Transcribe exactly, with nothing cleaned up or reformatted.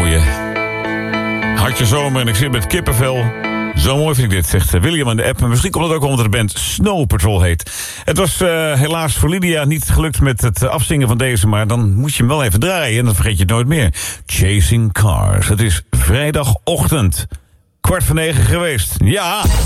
mooie. Hartje zomer en ik zit met kippenvel. Zo mooi vind ik dit, zegt William aan de app. Misschien komt het ook omdat de band Snow Patrol heet. Het was uh, helaas voor Lydia niet gelukt met het afzingen van deze, maar dan moet je hem wel even draaien en dan vergeet je het nooit meer. Chasing Cars. Het is vrijdagochtend. Kwart voor negen geweest. Ja!